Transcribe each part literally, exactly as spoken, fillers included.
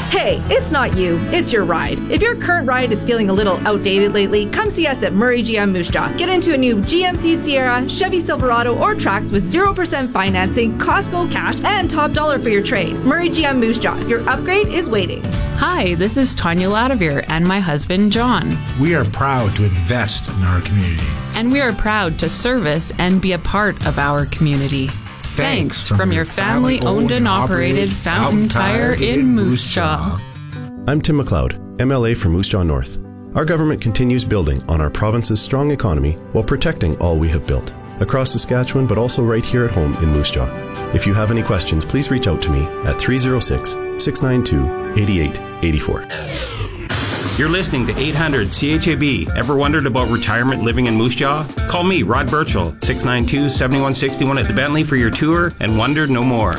Hey, it's not you, it's your ride. If your current ride is feeling a little outdated lately, come see us at Murray G M Moose Jaw. Get into a new G M C Sierra, Chevy Silverado, or Trax with zero percent financing, Costco cash, and top dollar for your trade. Murray G M Moose Jaw, your upgrade is waiting. Hi, this is Tanya Ladavere and my husband, John. We are proud to invest in our community. And we are proud to service and be a part of our community. Thanks, Thanks from, from your family-owned and operated Fountain Tire in Moose Jaw. I'm Tim McLeod, M L A for Moose Jaw North. Our government continues building on our province's strong economy while protecting all we have built, across Saskatchewan but also right here at home in Moose Jaw. If you have any questions, please reach out to me at three oh six, six nine two, eight eight eight four. You're listening to eight hundred C H A B. Ever wondered about retirement living in Moose Jaw? Call me, Rod Birchall, six nine two, seven one six one at the Bentley for your tour and wonder no more.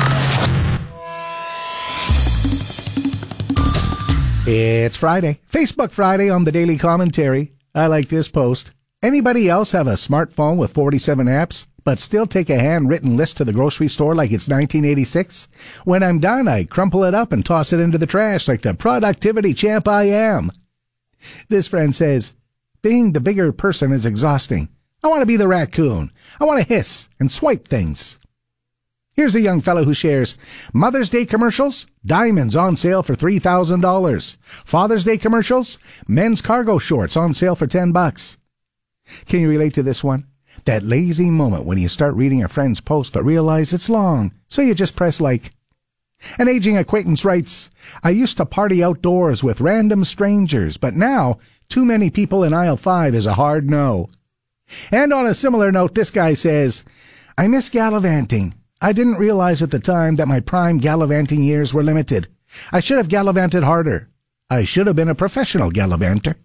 It's Friday. Facebook Friday on the Daily Commentary. I like this post. Anybody else have a smartphone with forty-seven apps, but still take a handwritten list to the grocery store like it's nineteen eighty-six? When I'm done, I crumple it up and toss it into the trash like the productivity champ I am. This friend says, being the bigger person is exhausting. I want to be the raccoon. I want to hiss and swipe things. Here's a young fellow who shares, Mother's Day commercials, diamonds on sale for three thousand dollars. Father's Day commercials, men's cargo shorts on sale for ten bucks. Can you relate to this one? That lazy moment when you start reading a friend's post but realize it's long, so you just press like. An aging acquaintance writes, I used to party outdoors with random strangers, but now too many people in aisle five is a hard no. And on a similar note, this guy says, I miss gallivanting. I didn't realize at the time that my prime gallivanting years were limited. I should have gallivanted harder. I should have been a professional gallivanter.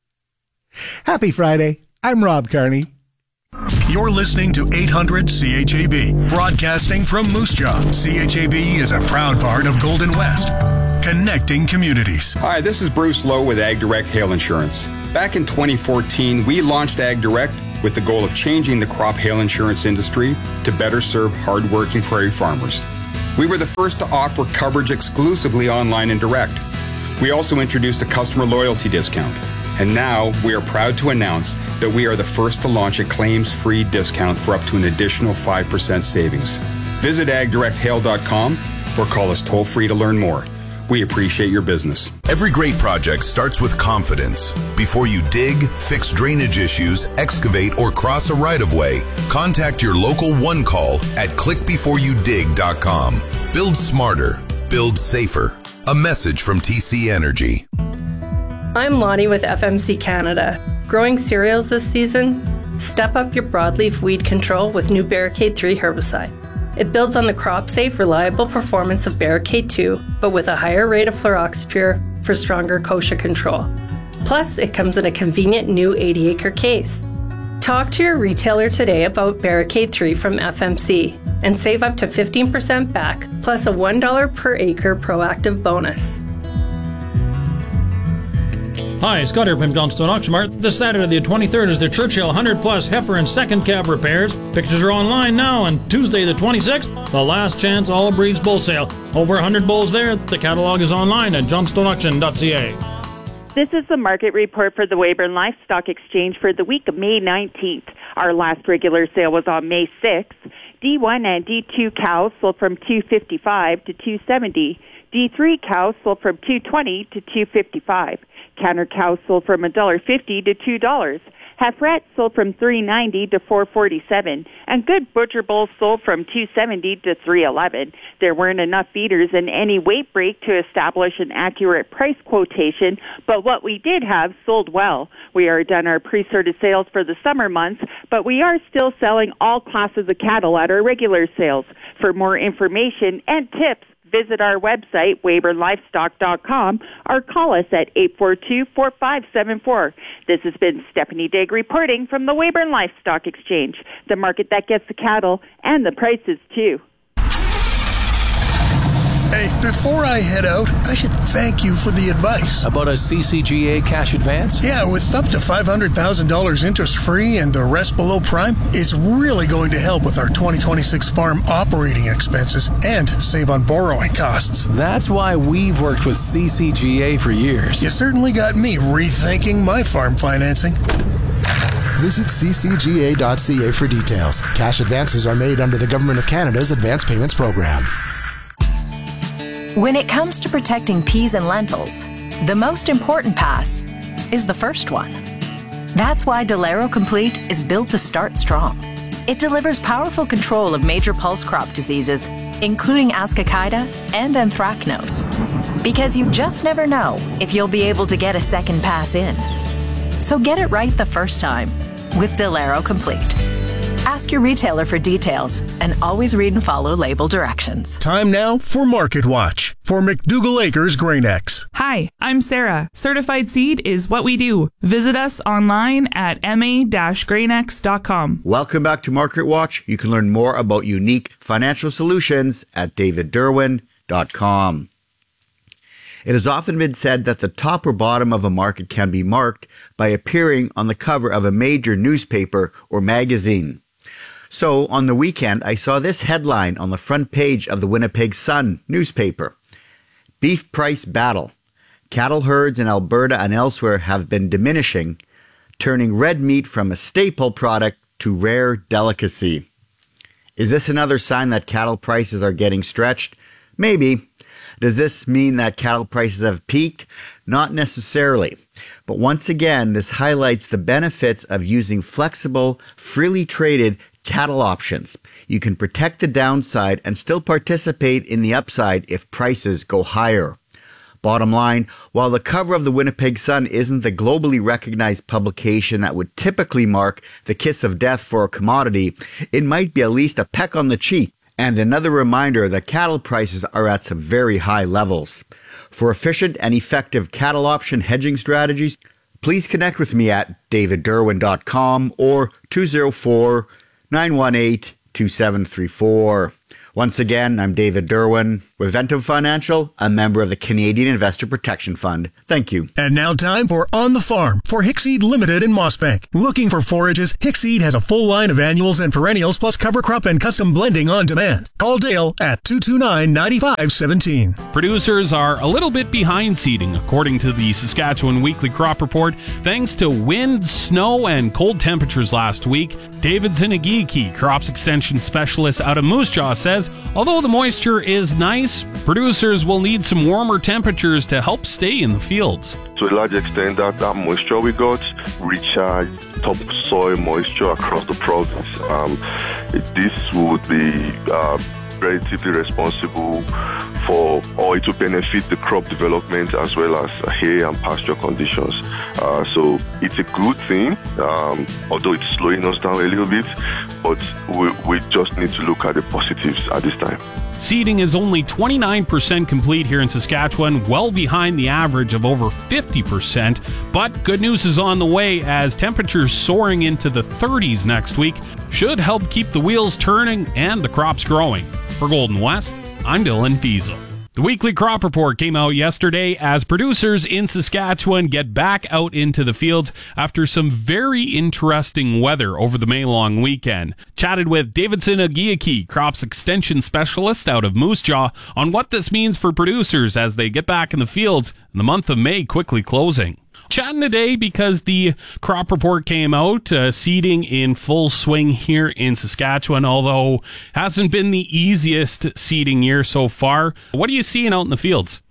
Happy Friday. I'm Rob Carney. You're listening to eight hundred C H A B, broadcasting from Moose Jaw. C H A B is a proud part of Golden West, connecting communities. Hi, this is Bruce Lowe with Ag Direct Hail Insurance. Back in twenty fourteen, we launched Ag Direct with the goal of changing the crop hail insurance industry to better serve hardworking prairie farmers. We were the first to offer coverage exclusively online and direct. We also introduced a customer loyalty discount. And now we are proud to announce that we are the first to launch a claims-free discount for up to an additional five percent savings. Visit ag direct hail dot com or call us toll-free to learn more. We appreciate your business. Every great project starts with confidence. Before you dig, fix drainage issues, excavate, or cross a right-of-way, contact your local One Call at click before you dig dot com. Build smarter. Build safer. A message from T C Energy. I'm Lonnie with F M C Canada. Growing cereals this season? Step up your broadleaf weed control with new Barricade three herbicide. It builds on the crop-safe, reliable performance of Barricade two, but with a higher rate of fluroxypyr for stronger kochia control. Plus, it comes in a convenient new eighty acre case. Talk to your retailer today about Barricade three from F M C and save up to fifteen percent back, plus a one dollar per acre proactive bonus. Hi, Scott here from Johnstone Auction Mart. This Saturday the twenty-third is the Churchill one hundred plus heifer and second cab repairs. Pictures are online now, and Tuesday the twenty-sixth, the last chance all breeds bull sale. Over one hundred bulls there. The catalog is online at johnstone auction dot c a. This is the market report for the Weyburn Livestock Exchange for the week of May nineteenth. Our last regular sale was on May sixth. D one and D two cows sold from two fifty-five to two seventy. D three cows sold from two twenty to two fifty-five. Counter cows sold from one dollar fifty to two dollars. Heiferettes sold from three ninety to four forty-seven, and good butcher bulls sold from two seventy to three eleven. There weren't enough feeders in any weight break to establish an accurate price quotation, but what we did have sold well. We are done our pre-sorted sales for the summer months, but we are still selling all classes of cattle at our regular sales. For more information and tips, visit our website, weyburn livestock dot com, or call us at eight four two, four five seven four. This has been Stephanie Digg reporting from the Weyburn Livestock Exchange, the market that gets the cattle and the prices, too. Hey, before I head out, I should thank you for the advice. About a C C G A cash advance? Yeah, with up to five hundred thousand dollars interest-free and the rest below prime, it's really going to help with our twenty twenty-six farm operating expenses and save on borrowing costs. That's why we've worked with C C G A for years. You certainly got me rethinking my farm financing. Visit c c g a dot c a for details. Cash advances are made under the Government of Canada's Advance Payments Program. When it comes to protecting peas and lentils, the most important pass is the first one. That's why Delero Complete is built to start strong. It delivers powerful control of major pulse crop diseases, including Ascochyta and Anthracnose. Because you just never know if you'll be able to get a second pass in. So get it right the first time with Delero Complete. Ask your retailer for details and always read and follow label directions. Time now for Market Watch for McDougall Acres GrainX. Hi, I'm Sarah. Certified Seed is what we do. Visit us online at m a dash grain x dot com. Welcome back to Market Watch. You can learn more about unique financial solutions at david derwin dot com. It has often been said that the top or bottom of a market can be marked by appearing on the cover of a major newspaper or magazine. So, on the weekend, I saw this headline on the front page of the Winnipeg Sun newspaper. Beef price battle. Cattle herds in Alberta and elsewhere have been diminishing, turning red meat from a staple product to rare delicacy. Is this another sign that cattle prices are getting stretched? Maybe. Does this mean that cattle prices have peaked? Not necessarily. But once again, this highlights the benefits of using flexible, freely traded cattle options. You can protect the downside and still participate in the upside if prices go higher. Bottom line, while the cover of the Winnipeg Sun isn't the globally recognized publication that would typically mark the kiss of death for a commodity, it might be at least a peck on the cheek and another reminder that cattle prices are at some very high levels. For efficient and effective cattle option hedging strategies, please connect with me at david derwin dot com or two oh four, nine one eight, two seven three four. Once again, I'm David Derwin with Ventum Financial, a member of the Canadian Investor Protection Fund. Thank you. And now time for On the Farm for Hickseed Limited in Mossbank. Looking for forages? Hickseed has a full line of annuals and perennials plus cover crop and custom blending on demand. Call Dale at two two nine, nine five one seven. Producers are a little bit behind seeding, according to the Saskatchewan Weekly Crop Report, thanks to wind, snow, and cold temperatures last week. David Zinagiki, crops extension specialist out of Moose Jaw, says although the moisture is nice, producers will need some warmer temperatures to help stay in the fields. To a large extent, that, that moisture we got recharged topsoil moisture across the province. Um, it, this would be uh, relatively responsible for, or it will benefit the crop development as well as hay and pasture conditions. Uh, so it's a good thing, um, although it's slowing us down a little bit, but we, we just need to look at the positives at this time. Seeding is only twenty-nine percent complete here in Saskatchewan, well behind the average of over fifty percent. But good news is on the way as temperatures soaring into the thirties next week should help keep the wheels turning and the crops growing. For Golden West, I'm Dylan Diesel. The weekly crop report came out yesterday as producers in Saskatchewan get back out into the fields after some very interesting weather over the May long weekend. Chatted with Davidson Agiaki, crops extension specialist out of Moose Jaw, on what this means for producers as they get back in the fields and the month of May quickly closing. Chatting today because the crop report came out, uh, seeding in full swing here in Saskatchewan, although hasn't been the easiest seeding year so far. What are you seeing out in the fields?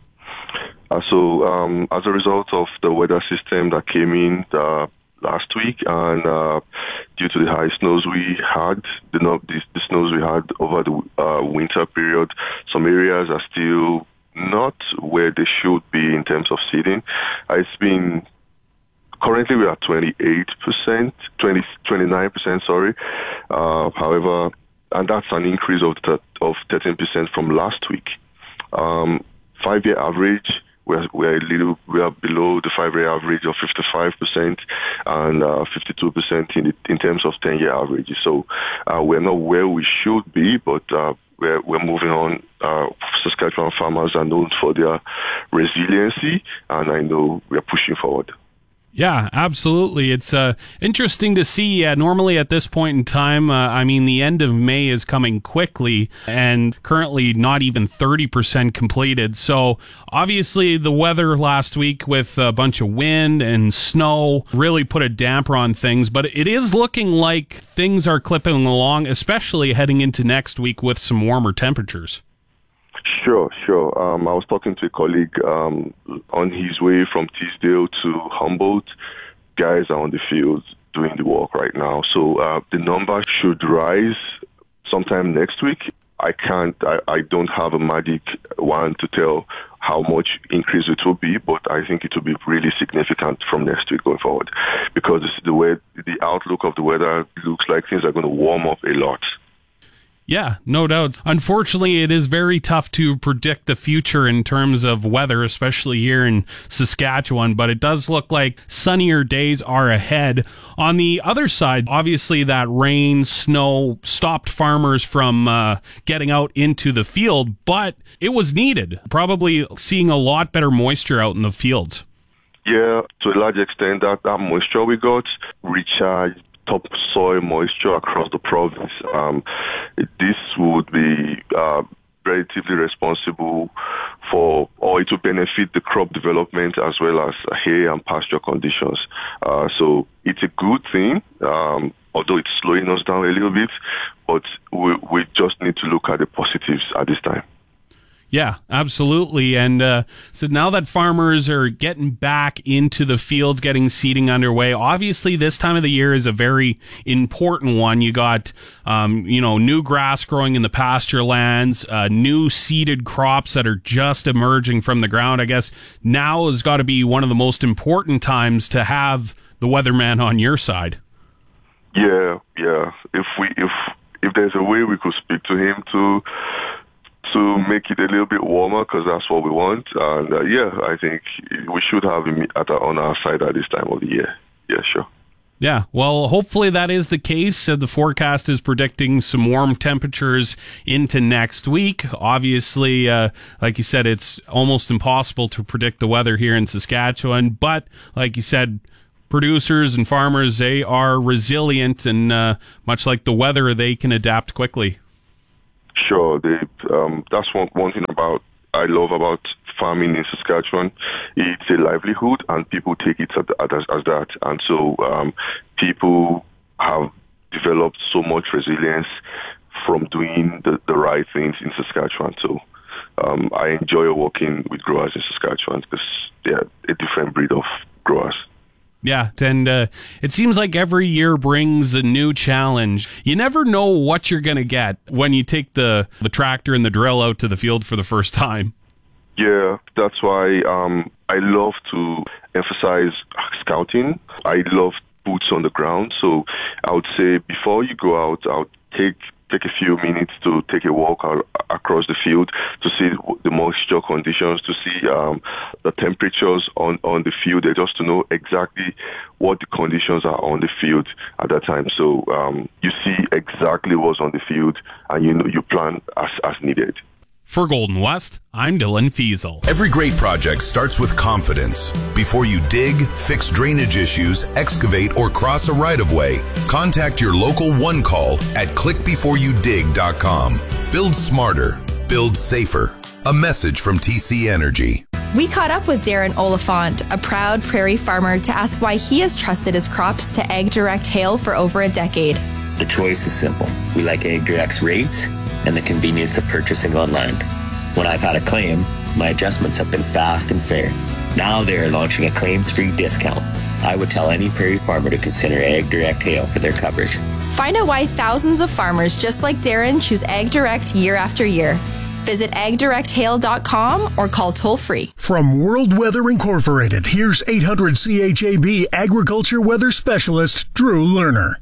Uh, so um, as a result of the weather system that came in uh, last week and uh, due to the high snows we had, the, the, the snows we had over the uh, winter period, some areas are still not where they should be in terms of seeding. Uh, it's been, currently we are twenty-eight percent, twenty, twenty-nine percent, sorry. Uh, however, and that's an increase of, of thirteen percent from last week. Um, five-year average, we're, we're a little, we are below the five-year average of fifty-five percent and uh, fifty-two percent in, in terms of ten-year averages. So uh, we're not where we should be, but uh, we're, we're moving on. Uh, Saskatchewan farmers are known for their resiliency, and I know we're pushing forward. Yeah, absolutely. It's uh, interesting to see. Uh, normally at this point in time, uh, I mean, the end of May is coming quickly and currently not even thirty percent completed. So obviously the weather last week with a bunch of wind and snow really put a damper on things. But it is looking like things are clipping along, especially heading into next week with some warmer temperatures. Sure, sure. Um, I was talking to a colleague um, on his way from Teesdale to Humboldt. Guys are on the field doing the work right now. So uh, the number should rise sometime next week. I can't, I, I don't have a magic wand to tell how much increase it will be, but I think it will be really significant from next week going forward, because the way the outlook of the weather looks like things are going to warm up a lot. Yeah, no doubt. Unfortunately, it is very tough to predict the future in terms of weather, especially here in Saskatchewan, but it does look like sunnier days are ahead. On the other side, obviously that rain, snow stopped farmers from uh, getting out into the field, but it was needed. Probably seeing a lot better moisture out in the fields. Yeah, to a large extent, that, that moisture we got recharged topsoil moisture across the province. Um, this would be uh, relatively responsible for, or it will benefit the crop development as well as hay and pasture conditions. Uh, so it's a good thing, um, although it's slowing us down a little bit, but we, we just need to look at the positives at this time. Yeah, absolutely. And uh, so now that farmers are getting back into the fields, getting seeding underway, obviously this time of the year is a very important one. You got, um, you know, new grass growing in the pasture lands, uh, new seeded crops that are just emerging from the ground. I guess now has got to be one of the most important times to have the weatherman on your side. Yeah, yeah. If we, if if there's a way we could speak to him to. to make it a little bit warmer, because that's what we want. And uh, yeah, I think we should have him at our, on our side at this time of the year. Yeah, sure. Yeah, well, hopefully that is the case. Uh, the forecast is predicting some warm temperatures into next week. Obviously, uh, like you said, it's almost impossible to predict the weather here in Saskatchewan. But like you said, producers and farmers, they are resilient, and uh, much like the weather, they can adapt quickly. Sure, they, um, that's one one thing about I love about farming in Saskatchewan. It's a livelihood, and people take it as, as, as that. And so um, people have developed so much resilience from doing the, the right things in Saskatchewan. So um, I enjoy working with growers in Saskatchewan because they're a different breed of growers. Yeah, and uh, it seems like every year brings a new challenge. You never know what you're going to get when you take the, the tractor and the drill out to the field for the first time. Yeah, that's why um, I love to emphasize scouting. I love boots on the ground. So I would say before you go out, I would take take a few minutes to take a walk out, across the field to see the moisture conditions, to see um, the temperatures on, on the field, just to know exactly what the conditions are on the field at that time. So um, you see exactly what's on the field, and you know you plan as, as needed. For Golden West, I'm Dylan Fiesel. Every great project starts with confidence. Before you dig, fix drainage issues, excavate, or cross a right-of-way, contact your local one call at click before you dig dot com. Build smarter. Build safer. A message from T C Energy. We caught up with Darren Oliphant, a proud prairie farmer, to ask why he has trusted his crops to AgDirect Hail for over a decade. The choice is simple. We like AgDirect's rates and the convenience of purchasing online. When I've had a claim, my adjustments have been fast and fair. Now they are launching a claims-free discount. I would tell any prairie farmer to consider AgDirect Hail for their coverage. Find out why thousands of farmers just like Darren choose AgDirect year after year. Visit ag direct hail dot com or call toll-free. From World Weather Incorporated, here's eight hundred C H A B Agriculture Weather Specialist Drew Lerner.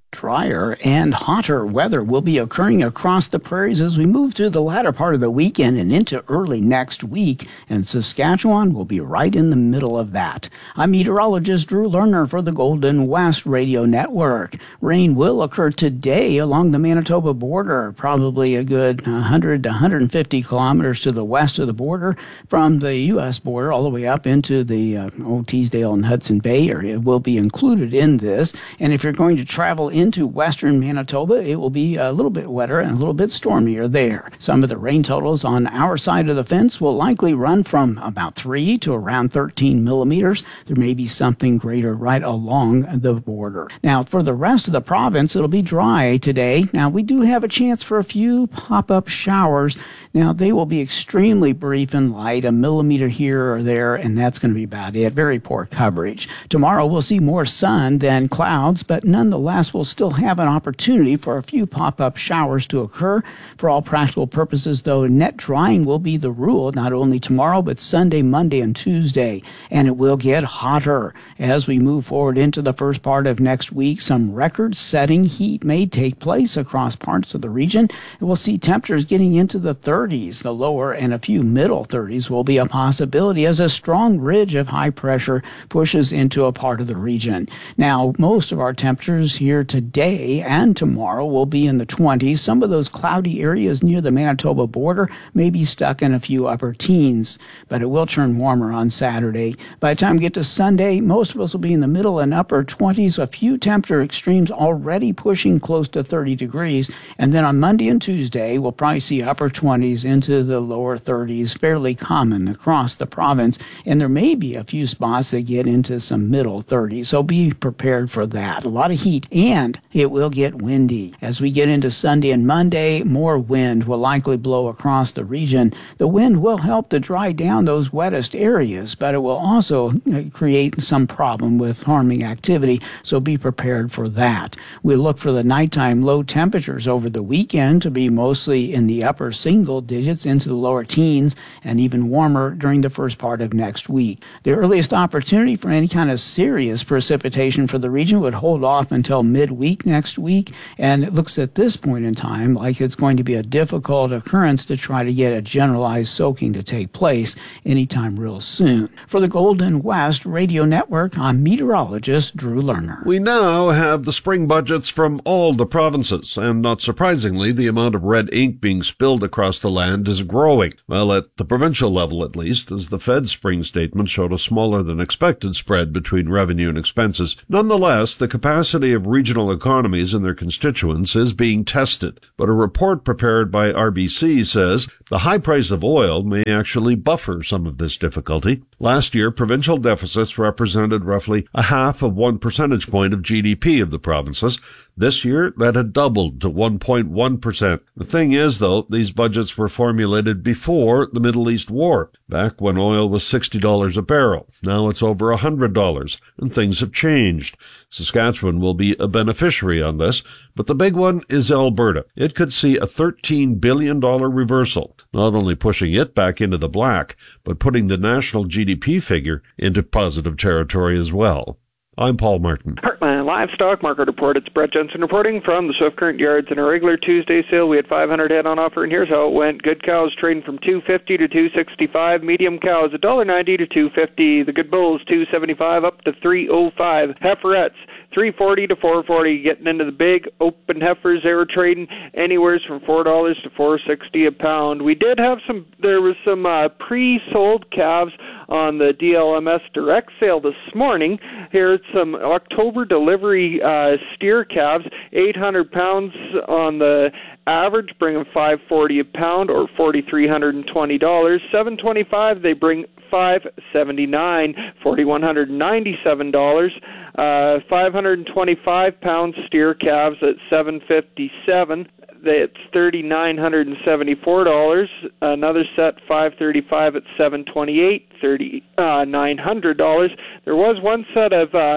Drier and hotter weather will be occurring across the prairies as we move through the latter part of the weekend and into early next week, and Saskatchewan will be right in the middle of that. I'm meteorologist Drew Lerner for the Golden West Radio Network. Rain will occur today along the Manitoba border, probably a good one hundred to one hundred fifty kilometers to the west of the border from the U S border all the way up into the uh, Old Teesdale and Hudson Bay area will be included in this. And if you're going to travel into western Manitoba, it will be a little bit wetter and a little bit stormier there. Some of the rain totals on our side of the fence will likely run from about three to around thirteen millimeters. There may be something greater right along the border. Now, for the rest of the province, it'll be dry today. Now, we do have a chance for a few pop-up showers. Now, they will be extremely brief and light, a millimeter here or there, and that's going to be about it. Very poor coverage. Tomorrow, we'll see more sun than clouds, but nonetheless, we'll still have an opportunity for a few pop-up showers to occur. For all practical purposes, though, net drying will be the rule, not only tomorrow, but Sunday, Monday, and Tuesday. And it will get hotter as we move forward into the first part of next week. Some record-setting heat may take place across parts of the region, and we'll see temperatures getting into the thirties. The lower and a few middle thirties will be a possibility as a strong ridge of high pressure pushes into a part of the region. Now, most of our temperatures here today and tomorrow will be in the twenties. Some of those cloudy areas near the Manitoba border may be stuck in a few upper teens, but it will turn warmer on Saturday. By the time we get to Sunday, most of us will be in the middle and upper twenties, a few temperature extremes already pushing close to thirty degrees. And then on Monday and Tuesday, we'll probably see upper twenties into the lower thirties, fairly common across the province. And there may be a few spots that get into some middle thirties, so be prepared for that. A lot of heat, and it will get windy. As we get into Sunday and Monday, more wind will likely blow across the region. The wind will help to dry down those wettest areas, but it will also create some problem with harming activity, so be prepared for that. We look for the nighttime low temperatures over the weekend to be mostly in the upper single digits into the lower teens, and even warmer during the first part of next week. The earliest opportunity for any kind of serious precipitation for the region would hold off until midweek next week, and it looks at this point in time like it's going to be a difficult occurrence to try to get a generalized soaking to take place anytime real soon. For the Golden West Radio Network, I'm meteorologist Drew Lerner. We now have the spring budgets from all the provinces, and not surprisingly, the amount of red ink being spilled across the land is growing. Well, at the provincial level at least, as the Fed's spring statement showed a smaller than expected spread between revenue and expenses. Nonetheless, the capacity of regional economies and their constituents is being tested. But a report prepared by R B C says the high price of oil may actually buffer some of this difficulty. Last year, provincial deficits represented roughly a half of one percentage point of G D P of the provinces. This year, that had doubled to one point one percent. The thing is, though, these budgets were formulated before the Middle East War, back when oil was sixty dollars a barrel. Now it's over one hundred dollars, and things have changed. Saskatchewan will be a beneficiary on this, but the big one is Alberta. It could see a thirteen billion dollars reversal, not only pushing it back into the black, but putting the national G D P figure into positive territory as well. I'm Paul Martin. Heartland Livestock Market Report. It's Brett Jensen reporting from the Swift Current Yards. In a regular Tuesday sale, we had five hundred head on offer, and here's how it went. Good cows trading from two fifty to two sixty-five. Medium cows one dollar ninety to two fifty. The good bulls two seventy-five up to three oh five. Heiferettes three forty to four forty. Getting into the big open heifers, they were trading anywhere from four dollars to four sixty a pound. We did have some. There was some uh, pre-sold calves on the D L M S direct sale this morning. Here's some October delivery uh, steer calves, eight hundred pounds on the average, bring them five forty a pound or four thousand three hundred twenty dollars. seven twenty-five, they bring five seventy-nine, four thousand one hundred ninety-seven dollars. Uh, five hundred twenty-five pound steer calves at seven fifty-seven. It's three thousand nine hundred seventy-four dollars. Another set, five thirty-five at seven twenty-eight, three thousand nine hundred dollars. There was one set of uh,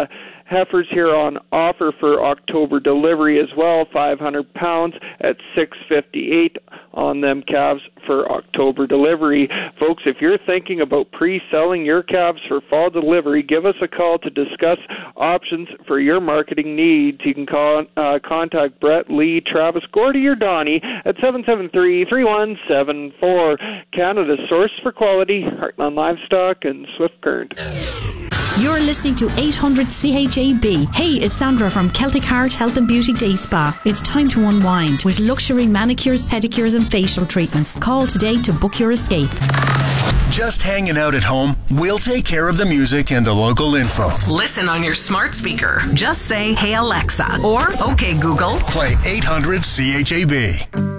heifers here on offer for October delivery as well, five hundred pounds at six fifty-eight on them calves for October delivery. Folks, if you're thinking about pre-selling your calves for fall delivery, give us a call to discuss options for your marketing needs. You can call, uh, contact Brett, Lee, Travis, Gordy, or Donnie at seven seven three, three one seven four. Canada's source for quality, Heartland Livestock and Swift Current. You're listening to eight hundred C H A B. Hey, it's Sandra from Celtic Heart Health and Beauty Day Spa. It's time to unwind with luxury manicures, pedicures and facial treatments. Call today to book your escape. Just hanging out at home? We'll take care of the music and the local info. Listen on your smart speaker. Just say, "Hey Alexa," or "Okay Google." Play eight hundred C H A B.